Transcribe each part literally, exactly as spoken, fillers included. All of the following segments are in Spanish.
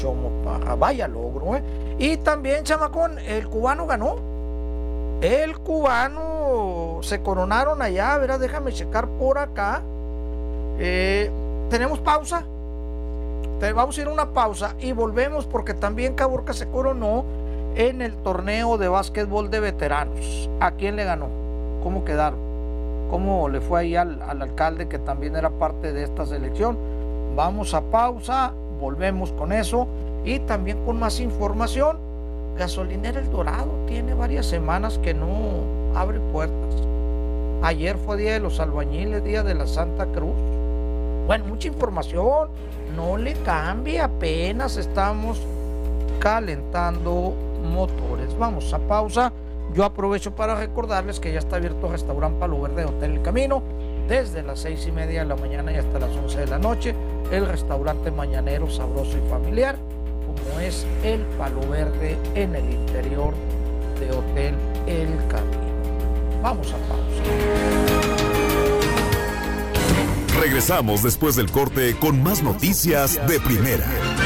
Chomo Paja. Vaya logro, ¿eh? Y también, chamacón, el cubano ganó. El cubano se coronaron allá, verás, déjame checar por acá. Eh, tenemos pausa. Te, vamos a ir a una pausa y volvemos porque también Caborca se coronó en el torneo de básquetbol de veteranos. ¿A quién le ganó? ¿Cómo quedaron? ¿Cómo le fue ahí al, al alcalde que también era parte de esta selección? Vamos a pausa, volvemos con eso y también con más información. Gasolinera El Dorado tiene varias semanas que no abre puertas. Ayer fue Día de los Albañiles, Día de la Santa Cruz. Bueno, mucha información, no le cambie, apenas estamos calentando motores. Vamos a pausa. Yo aprovecho para recordarles que ya está abierto el restaurante Palo Verde Hotel El Camino desde las seis y media de la mañana y hasta las once de la noche. El restaurante mañanero, sabroso y familiar, como es el Palo Verde en el interior de Hotel El Camino. Vamos a pausa. Regresamos después del corte con más noticias de primera.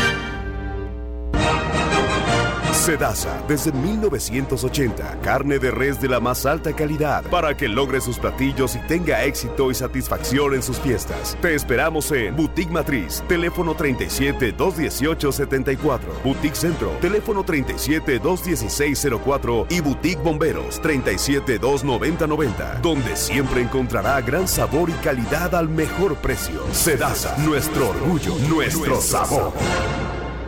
Sedasa, desde mil novecientos ochenta, carne de res de la más alta calidad para que logre sus platillos y tenga éxito y satisfacción en sus fiestas. Te esperamos en Boutique Matriz, teléfono treinta y siete, doscientos dieciocho, setenta y cuatro. Boutique Centro, teléfono treinta y siete, doscientos dieciséis, cero cuatro. Y Boutique Bomberos, treinta y siete, doscientos noventa, noventa. Donde siempre encontrará gran sabor y calidad al mejor precio. Sedasa, nuestro orgullo, nuestro sabor.